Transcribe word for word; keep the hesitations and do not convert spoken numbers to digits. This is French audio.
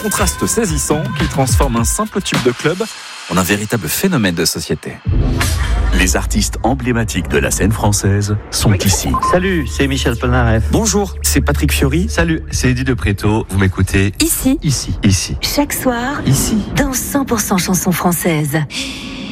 contraste saisissant qui transforme un simple tube de club en un véritable phénomène de société. Les artistes emblématiques de la scène française sont ici. Salut, c'est Michel Polnareff. Bonjour, c'est Patrick Fiori. Salut, c'est Eddie de Préto. Vous m'écoutez Ici. Ici. Ici. Chaque soir. Ici. Dans cent pour cent chansons françaises.